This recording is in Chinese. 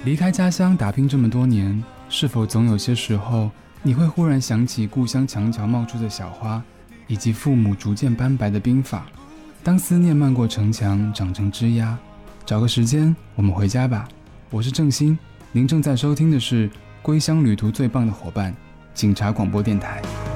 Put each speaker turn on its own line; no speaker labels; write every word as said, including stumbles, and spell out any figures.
离开家乡打拼这么多年，是否总有些时候你会忽然想起故乡墙角冒出的小花，以及父母逐渐斑白的鬓发？当思念漫过城墙，长成枝桠，找个时间我们回家吧。我是郑兴，您正在收听的是归乡旅途最棒的伙伴，警察广播电台。